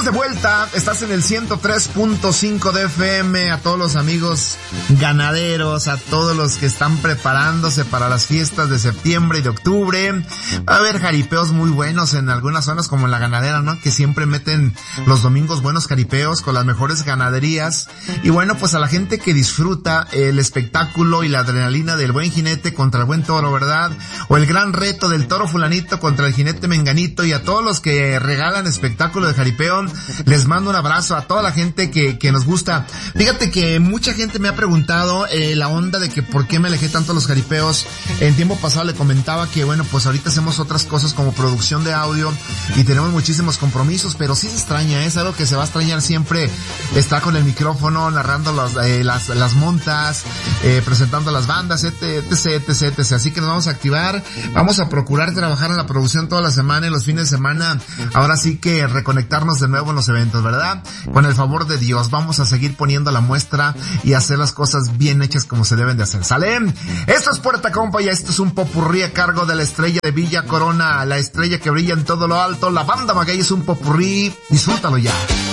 de vuelta, estás en el 103.5 de FM, a todos los amigos ganaderos, a todos los que están preparándose para las fiestas de septiembre y de octubre. Va a haber jaripeos muy buenos en algunas zonas como en la ganadera, ¿no? Que siempre meten los domingos buenos jaripeos con las mejores ganaderías. Y bueno, pues a la gente que disfruta el espectáculo y la adrenalina del buen jinete contra el buen toro, ¿verdad? O el gran reto del toro fulanito contra el jinete menganito, y a todos los que regalan espectáculo de jaripeo, les mando un abrazo a toda la gente que nos gusta. Fíjate que mucha gente me ha preguntado la onda de que por qué me alejé tanto de los jaripeos. En tiempo pasado le comentaba que bueno, pues ahorita hacemos otras cosas como producción de audio y tenemos muchísimos compromisos, pero sí se extraña, es algo que se va a extrañar siempre, estar con el micrófono, narrando las montas, presentando las bandas, etc. Así que nos vamos a activar, vamos a procurar trabajar en la producción toda la semana y los fines de semana, ahora sí que reconectarnos de nuevo en los eventos, ¿verdad? Con el favor de Dios, vamos a seguir poniendo la muestra y hacer las cosas bien hechas como se deben de hacer, ¿sale? Esto es Puerta Compa y esto es un popurrí a cargo de la estrella de Villa Corona, la estrella que brilla en todo lo alto. La banda Maguey es un popurrí, disfrútalo ya.